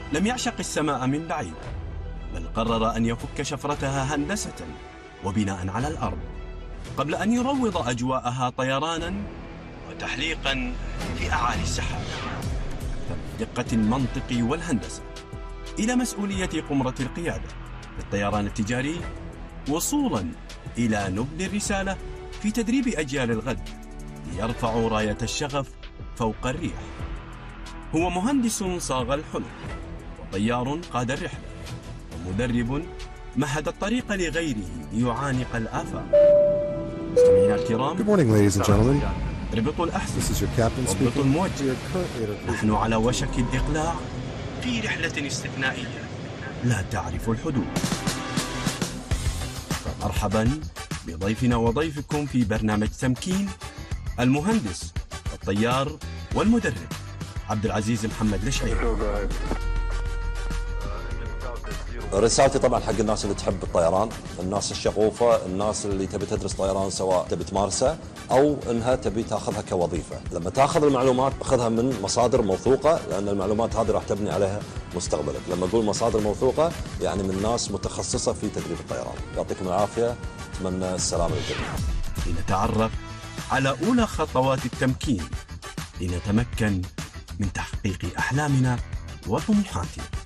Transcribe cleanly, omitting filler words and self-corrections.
لم يعشق السماء من بعيد، بل قرر أن يفك شفرتها هندسة وبناء على الأرض قبل أن يروض أجواءها طيرانا وتحليقا في أعالي السحاب. من دقة المنطق والهندسة إلى مسؤولية قمرة القيادة للطيران التجاري، وصولا إلى نبل الرسالة في تدريب أجيال الغد ليرفعوا راية الشغف فوق الريح. هو مهندس صاغ الحلم، وطيار قاد الرحلة، ومدرب مهد الطريق لغيره ليعانق الآفاق. مستمعينا الكرام، Good morning, ladies and gentlemen. ربطوا الأحزمة، This is your captain ربطوا speaking. الموجة. We are currently at a نحن على وشك الإقلاع في رحلة استثنائية لا تعرف الحدود. فمرحبا بضيفنا وضيفكم في برنامج تمكين، المهندس الطيار والمدرب عبد العزيز محمد الشعيب. رسالتي طبعا حق الناس اللي تحب الطيران، الناس الشغوفة، الناس اللي تبي تدرس طيران سواء تبي تمارسه أو أنها تبي تاخذها كوظيفة. لما تاخذ المعلومات خذها من مصادر موثوقة، لأن المعلومات هذه راح تبني عليها مستقبلك. لما أقول مصادر موثوقة يعني من ناس متخصصة في تدريب الطيران. يعطيكم العافية، أتمنى السلامة للجميع. لنتعرف على أولى خطوات التمكين لنتمكن من تحقيق أحلامنا وطموحاتنا.